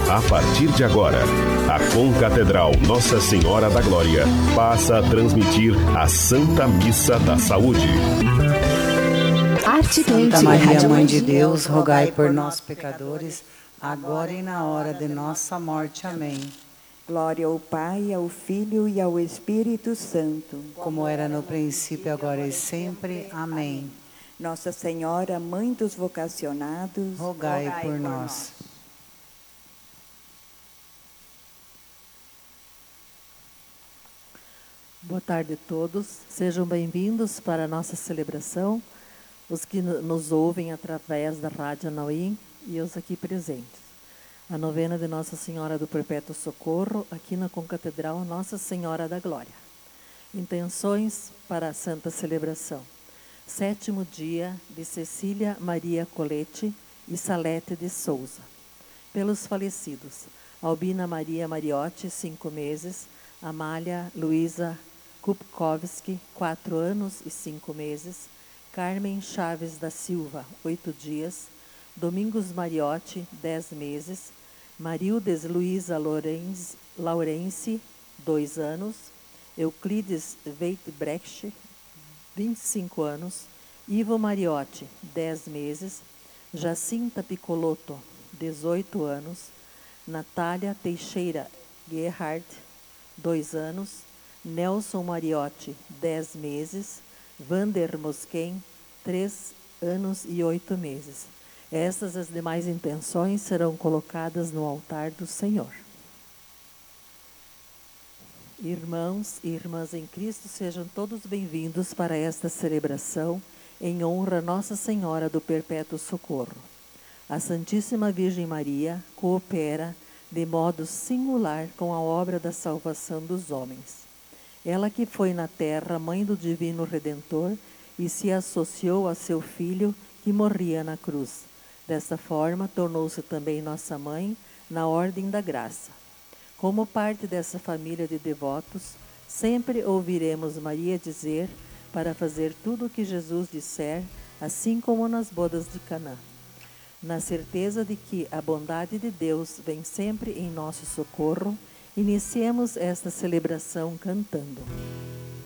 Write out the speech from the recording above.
A partir de agora, a Concatedral Nossa Senhora da Glória passa a transmitir a Santa Missa da Saúde. Santa Maria, Mãe de Deus, rogai por nós, pecadores, agora e na hora de nossa morte. Amém. Glória ao Pai, ao Filho e ao Espírito Santo. Como era no princípio, agora e sempre. Amém. Nossa Senhora, Mãe dos vocacionados, rogai por nós. Boa tarde a todos, sejam bem-vindos para a nossa celebração, os que nos ouvem através da Rádio Anauim e os aqui presentes. A novena de Nossa Senhora do Perpétuo Socorro, aqui na Concatedral Nossa Senhora da Glória. Intenções para a Santa Celebração. 7º dia de Cecília Maria Colete e Salete de Souza. Pelos falecidos, Albina Maria Mariotti, 5 meses, Amália Luísa Kupkowski, 4 anos e 5 meses, Carmen Chaves da Silva, 8 dias, Domingos Mariotti, 10 meses, Marildes Luísa Laurence, 2 anos, Euclides Veitbrecht, 25 anos, Ivo Mariotti, 10 meses, Jacinta Piccolotto, 18 anos, Natália Teixeira Gerhard, 2 anos, Nelson Mariotti, 10 meses, Vander Mosquen, 3 anos e 8 meses. Essas as demais intenções serão colocadas no altar do Senhor. Irmãos e irmãs em Cristo, sejam todos bem-vindos para esta celebração em honra a Nossa Senhora do Perpétuo Socorro. A Santíssima Virgem Maria coopera de modo singular com a obra da salvação dos homens. Ela que foi na terra mãe do Divino Redentor e se associou a seu Filho que morria na cruz. Desta forma, tornou-se também nossa mãe na ordem da graça. Como parte dessa família de devotos, sempre ouviremos Maria dizer para fazer tudo o que Jesus disser, assim como nas bodas de Caná. Na certeza de que a bondade de Deus vem sempre em nosso socorro, iniciemos esta celebração cantando.